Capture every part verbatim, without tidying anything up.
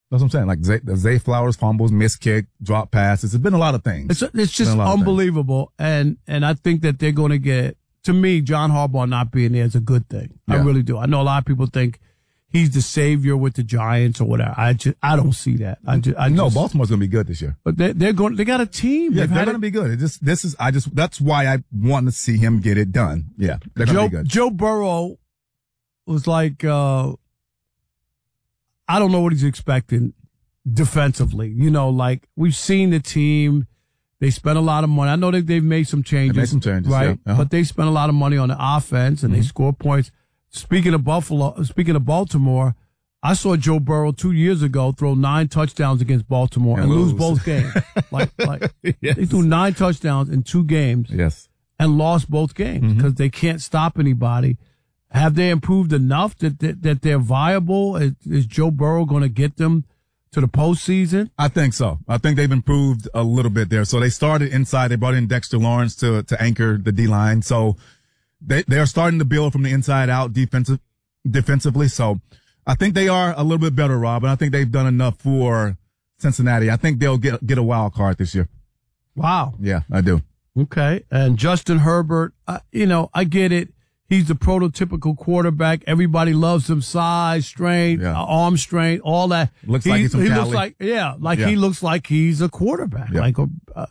That's what I'm saying. Like Zay, Zay Flowers fumbles, missed kick, drop passes. It's been a lot of things. It's, it's just unbelievable. And, and I think that they're going to get, to me, John Harbaugh not being there is a good thing. Yeah. I really do. I know a lot of people think he's the savior with the Giants or whatever. I just, I don't see that. I just, I no, just, Baltimore's going to be good this year. But they, they're going, they got a team. Yeah, They've they're going to be good. It just, this is, I just, that's why I want to see him get it done. Yeah, they're going to be good. Joe Burrow was like, uh, I don't know what he's expecting defensively. You know, like we've seen the team. They spent a lot of money. I know that they've made some changes. They made some changes, right? Yeah. Uh-huh. But they spent a lot of money on the offense and mm-hmm. they score points. Speaking of Buffalo, speaking of Baltimore, I saw Joe Burrow two years ago throw nine touchdowns against Baltimore and, and lose. lose both games. like, like yes. They threw nine touchdowns in two games. Yes. And lost both games because mm-hmm. they can't stop anybody. Have they improved enough that that, that they're viable? Is, is Joe Burrow going to get them to the postseason? I think so. I think they've improved a little bit there. So they started inside. They brought in Dexter Lawrence to to anchor the D line. So they they are starting to build from the inside out defensive defensively. So I think they are a little bit better, Rob. And I think they've done enough for Cincinnati. I think they'll get get a wild card this year. Wow. Yeah, I do. Okay. And Justin Herbert, uh, you know, I get it. He's the prototypical quarterback. Everybody loves him. Size, strength, yeah. uh, arm strength, all that. Looks he, like he's from he Cali. looks like yeah, like yeah. he looks like he's a quarterback. Yeah. Like, a, uh,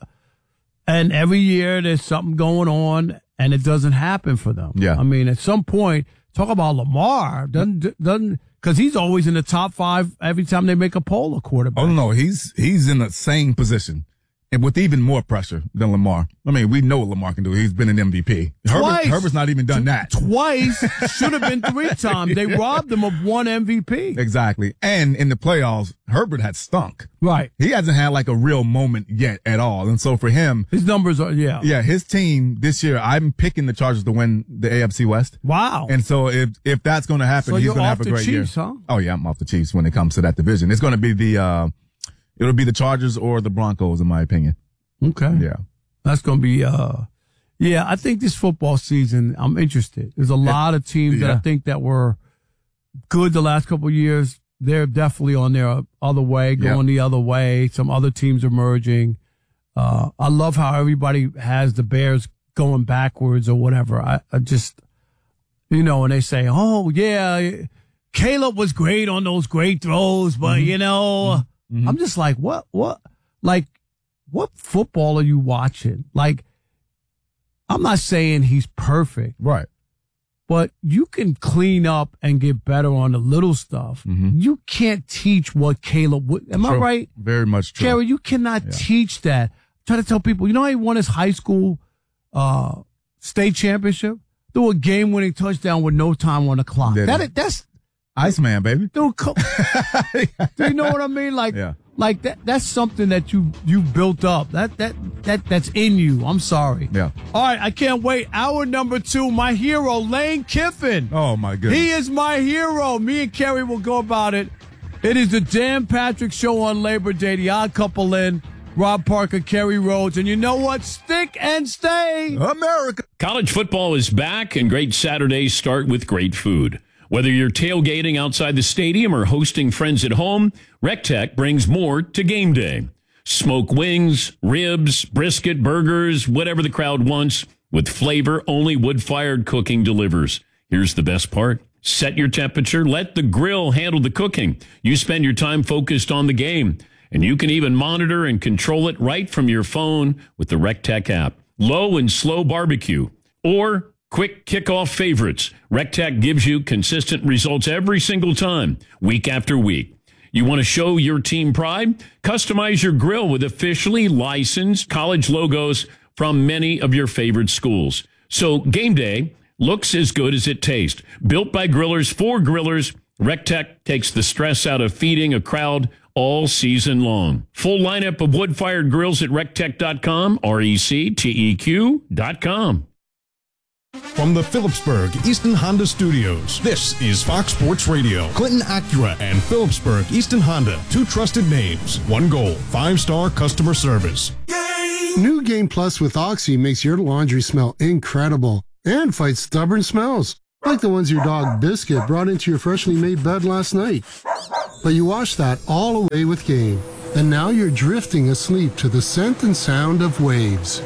and every year there's something going on, and it doesn't happen for them. Yeah, I mean, at some point, talk about Lamar doesn't doesn't because he's always in the top five every time they make a poll of quarterback. Oh no, he's he's in the same position. And with even more pressure than Lamar. I mean, we know what Lamar can do. He's been an M V P. Herbert, Herbert's not even done that. Twice. Should have been three times. They robbed him of one M V P. Exactly. And in the playoffs, Herbert had stunk. Right. He hasn't had like a real moment yet at all. And so for him. His numbers are, yeah. Yeah, his team this year, I'm picking the Chargers to win the A F C West. Wow. And so if if that's going to happen, so he's going to have a great Chiefs, year. Huh? Oh, yeah, I'm off the Chiefs when it comes to that division. It's going to be the, uh, it'll be the Chargers or the Broncos, in my opinion. Okay. Yeah. That's going to be, uh, yeah, I think this football season, I'm interested. There's a lot of teams yeah. that I think that were good the last couple of years. They're definitely on their other way, going yeah. the other way. Some other teams are merging. Uh, I love how everybody has the Bears going backwards or whatever. I, I just, you know, and they say, oh, yeah, Caleb was great on those great throws, but, mm-hmm. you know, mm-hmm. I'm just like, what, what? Like, what football are you watching? Like, I'm not saying he's perfect. Right. But you can clean up and get better on the little stuff. Mm-hmm. You can't teach what Caleb would. Am true. I right? Very much true. Gary, you cannot yeah. teach that. I try to tell people, you know how he won his high school uh, state championship? Threw a game-winning touchdown with no time on the clock. Did That, it? That's Iceman, baby. Dude, co- do you know what I mean? Like, yeah. like that. That's something that you you built up. That that that that's in you. I'm sorry. Yeah. All right, I can't wait. Hour number two, my hero, Lane Kiffin. Oh my goodness. He is my hero. Me and Kerry will go about it. It is the Dan Patrick Show on Labor Day. The Odd Couple in. Rob Parker, Kerry Rhodes, and you know what? Stick and stay. America. College football is back, and great Saturdays start with great food. Whether you're tailgating outside the stadium or hosting friends at home, RecTech brings more to game day. Smoke wings, ribs, brisket, burgers, whatever the crowd wants, with flavor only wood-fired cooking delivers. Here's the best part. Set your temperature. Let the grill handle the cooking. You spend your time focused on the game. And you can even monitor and control it right from your phone with the RecTech app. Low and slow barbecue or quick kickoff favorites. RecTech gives you consistent results every single time, week after week. You want to show your team pride? Customize your grill with officially licensed college logos from many of your favorite schools. So game day looks as good as it tastes. Built by grillers for grillers, RecTech takes the stress out of feeding a crowd all season long. Full lineup of wood-fired grills at rectech dot com, R E C T E Q dot com. From the Phillipsburg Easton Honda Studios, this is Fox Sports Radio. Clinton Acura and Phillipsburg Easton Honda, two trusted names, one goal, five-star customer service. New Game Plus with Oxy makes your laundry smell incredible and fights stubborn smells, like the ones your dog Biscuit brought into your freshly made bed last night. but you wash that all away with Gain. And now you're drifting asleep to the scent and sound of waves.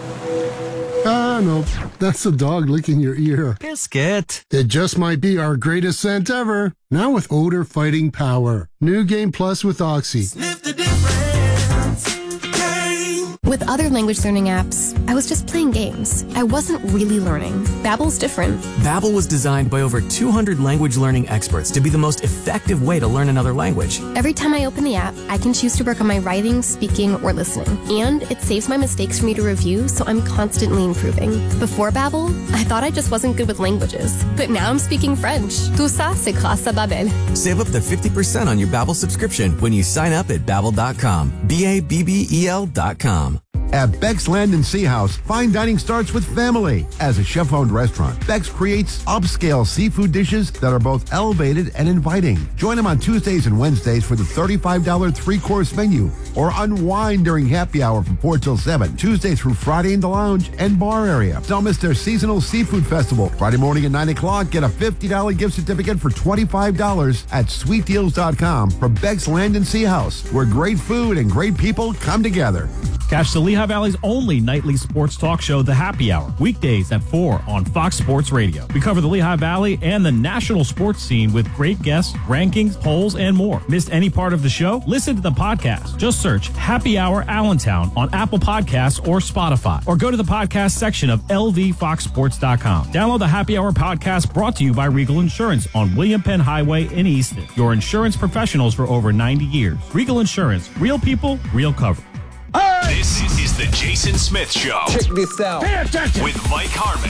Ah, no, that's the dog licking your ear. Biscuit. It just might be our greatest scent ever. Now with odor fighting power. New Gain Plus with Oxy. Sniff the difference. Gain. With other language learning apps, I was just playing games. I wasn't really learning. Babbel's different. Babbel was designed by over two hundred language learning experts to be the most effective way to learn another language. Every time I open the app, I can choose to work on my writing, speaking, or listening. And it saves my mistakes for me to review, so I'm constantly improving. Before Babbel, I thought I just wasn't good with languages. But now I'm speaking French. Tout ça, c'est grâce à Babbel. Save up to fifty percent on your Babbel subscription when you sign up at babbel dot com. B A B B E L dot com. At Beck's Land and Sea House, fine dining starts with family. As a chef-owned restaurant, Beck's creates upscale seafood dishes that are both elevated and inviting. Join them on Tuesdays and Wednesdays for the thirty-five dollars three-course menu, or unwind during happy hour from four till seven, Tuesday through Friday in the lounge and bar area. Don't miss their seasonal seafood festival. Friday morning at nine o'clock, get a fifty dollars gift certificate for twenty-five dollars at sweet deals dot com for Beck's Land and Sea House, where great food and great people come together. Catch the Lehigh Valley's only nightly sports talk show, The Happy Hour, weekdays at four on Fox Sports Radio. We cover the Lehigh Valley and the national sports scene with great guests, rankings, polls, and more. Missed any part of the show? Listen to the podcast. Just search Happy Hour Allentown on Apple Podcasts or Spotify, or go to the podcast section of L V fox sports dot com. Download the Happy Hour podcast brought to you by Regal Insurance on William Penn Highway in Easton. Your insurance professionals for over ninety years. Regal Insurance, real people, real coverage. This is the Jason Smith Show. Check this out. Pay attention. With Mike Harmon.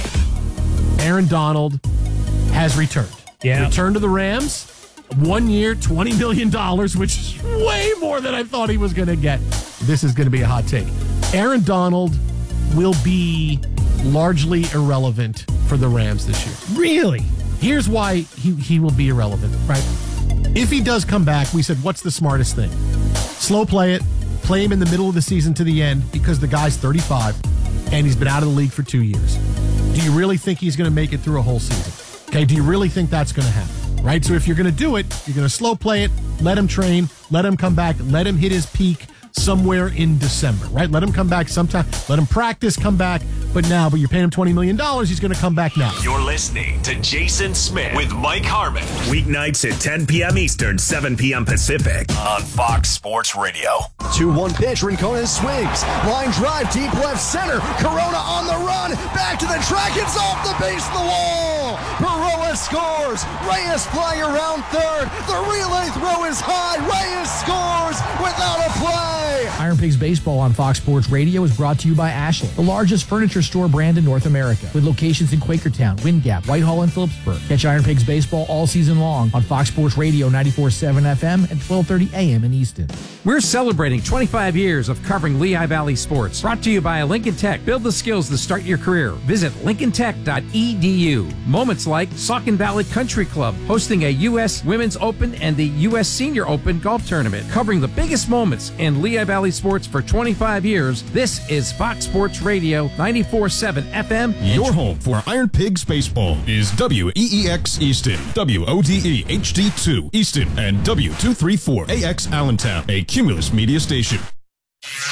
Aaron Donald has returned. Yeah. Returned to the Rams. One year, twenty million dollars, which is way more than I thought he was going to get. This is going to be a hot take. Aaron Donald will be largely irrelevant for the Rams this year. Really? Here's why he, he will be irrelevant, right? If he does come back, we said, what's the smartest thing? Slow play it. Play him in the middle of the season to the end because the guy's thirty-five and he's been out of the league for two years. Do you really think he's going to make it through a whole season? Okay, do you really think that's going to happen? Right? So if you're going to do it, you're going to slow play it, let him train, let him come back, let him hit his peak somewhere in December, right? Let him come back sometime. Let him practice, come back. But now, but you're paying him twenty million dollars, he's going to come back now. You're listening to Jason Smith with Mike Harmon. Weeknights at ten p.m. Eastern, seven p.m. Pacific on Fox Sports Radio. two one pitch, Rincon swings. Line drive, deep left center. Corona on the run. Back to the track. It's off the base of the wall. Perroa scores. Reyes flying around third. The relay throw is high. Reyes scores without a play. Iron Pigs Baseball on Fox Sports Radio is brought to you by Ashland, the largest furniture store brand in North America, with locations in Quakertown, Wind Gap, Whitehall, and Phillipsburg. Catch Iron Pigs Baseball all season long on Fox Sports Radio ninety-four point seven F M and twelve thirty A M in Easton. We're celebrating twenty-five years of covering Lehigh Valley sports. Brought to you by Lincoln Tech. Build the skills to start your career. Visit lincoln tech dot e d u. Moments like Saucon Valley Country Club hosting a U S Women's Open and the U S Senior Open golf tournament. Covering the biggest moments in Lehigh Valley sports for twenty-five years. This is Fox Sports Radio ninety-four point seven F M. Your home for Iron Pigs Baseball is W E E X Easton, W O D E H D two Easton, and W two thirty-four A X Allentown, a Cumulus media station.